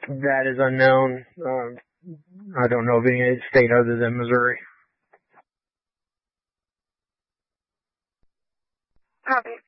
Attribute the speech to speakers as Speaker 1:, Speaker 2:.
Speaker 1: That is unknown. I don't know of any state other than Missouri.
Speaker 2: Copy.